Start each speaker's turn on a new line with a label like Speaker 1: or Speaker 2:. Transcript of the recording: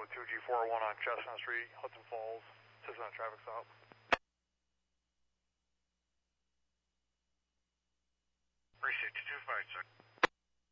Speaker 1: with 2G401 on Chestnut Street, Hudson Falls, assisting on a traffic stop.
Speaker 2: Precinct 225, sir.